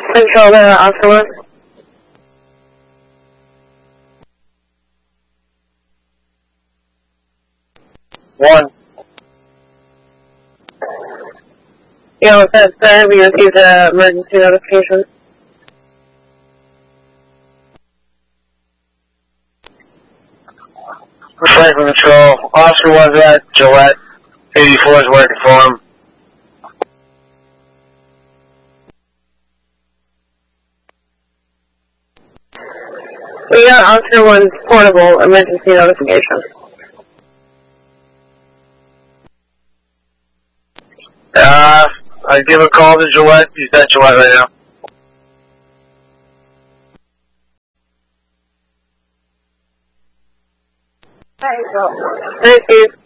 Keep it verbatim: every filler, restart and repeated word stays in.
Control the Oscar. One. Yeah, that's uh, we received an emergency notification. Franklin Control. Officer was at Gillette. eighty-four is working for him. We got Officer one's portable emergency notification. Uh, I give a call to Gillette. He's at Gillette right now. Thank you.